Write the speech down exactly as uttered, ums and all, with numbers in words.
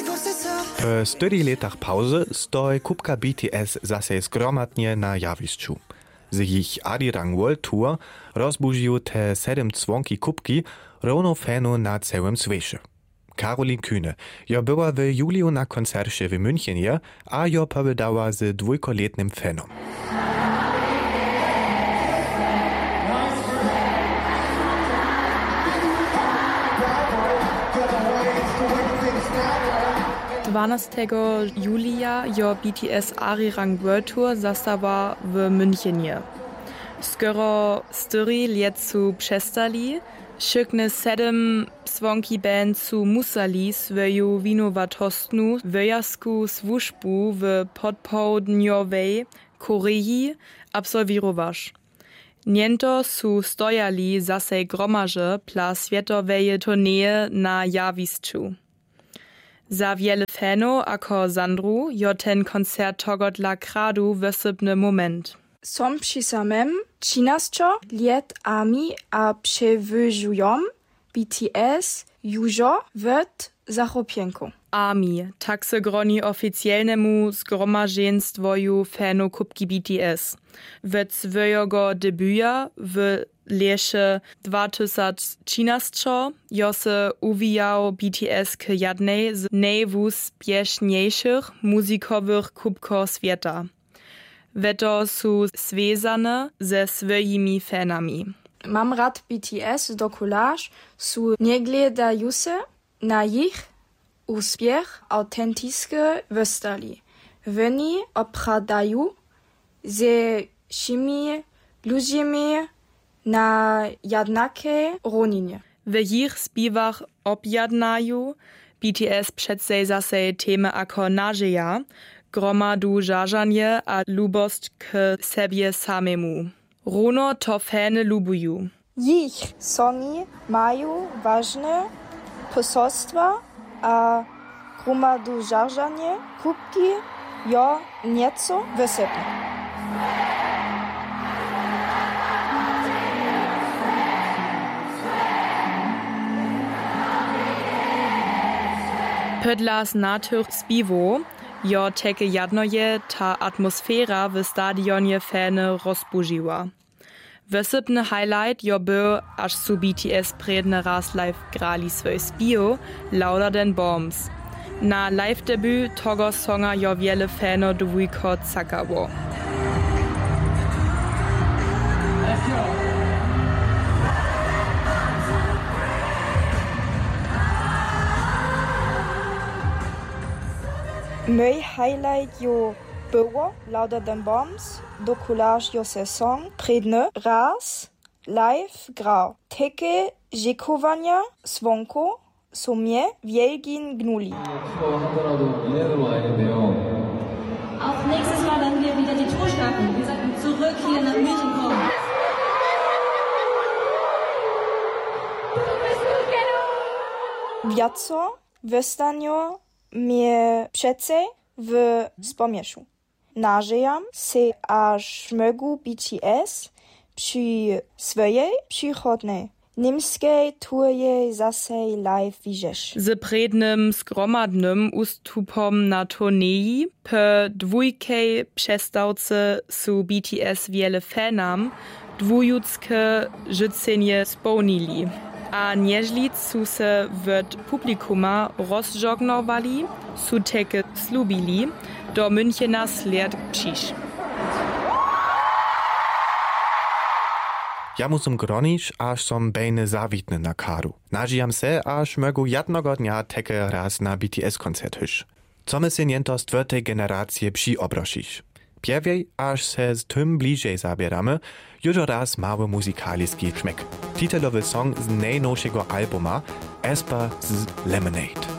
W czterech latach pauzy stoi kubka B T S zase zgromadnie na jawisku. Z ich Arirang World Tour rozbudził te siedem dzwonki kubki równo fanu na całym świecie. Karolin Kühne, jo była w juliu na koncercie w Münchenie, a jo powiedziała z dwójkoletnym fanom. dwunastego julia jo B T S Arirang World Tour zastała w Münchenie. Skoro cztery lat su przestali, szykne sedem dzwonki band su musali swoją winowatostnu wyjazku służbu w podpołudniowej Korei absolwirować. Niento su stojali zase gromarze pla światowej tournee na jawisku. Za wiele fanów ako Sandru jo ten koncert togodla kradu wysypny moment. Som przy samym trzynaście lat ami a przewyżują B T S jużo wot zachopienku. Ami, tak se groni oficjalnemu zgromadzeństwoju fanów kubki B T S. W swojego debuta w lesie dwa tysiące trzynaście jo se uwijał B T S k jednej z najwuspieszniejszych muzikowych kubków świata. Weto su związane ze swoimi fanami. Mam rad B T S do collage su niegledające na ich uspiech autentyczne wystali. Oni opradają ze szymi ludźmi na jednakiej równinie. W ich śpiewach objednają B T S przedsej zase temy ako nadzieja, gromadu żarzanie a lubost k sobie samemu. Runo to fany lubują. Ich songi mają ważne posolstwa, a gromadu żarzanie kubki jo nieco wysypne. Podla znatych śpiewów jo teke jednoje ta atmosfera w stadionie fany rozbudziła. Wysypny highlight jo był, aż su B T S predny raz live grali swój śpiew Louder Than Bombs. Na live debut tego songa jo wiele fanów dwójko cakało. Mój highlight jo było Louder Than Bombs, do collage jo se song predny raz live grał. Takie dziękowania dzwonku są mnie wielgin gnuli. Auch nächstes Mal dann wir wieder die Tourstaaten. Wir sollten zurück hier nach München kommen. Wiaco wystaniu mnie przece w spomieszu. Nażyjam se aż mögu B T S przy swojej przychodnej niemskiej turje zase live widzisz. Z prednym zgromadnym ustupom na turnei po dwójkej przestawce su B T S wiele fanam dwujudzkie życzenie spełnili. A nieźli su se w publikuma rozżognowali, su teke slubili, do Münchena sled przyjść. Ja musím gronić, aż som bejny zawitny na karu. Nažijam se, aż mögu jednego dnia teke raz na B T S-koncert hyš. Co my se niento z czwartej generacji przyobrošiš. Pierwej, aż se z tym bliżej zabieramy, jużo raz mały muzykaliski czmek. Titelowy song z najnowszego albuma Esper z Lemonade.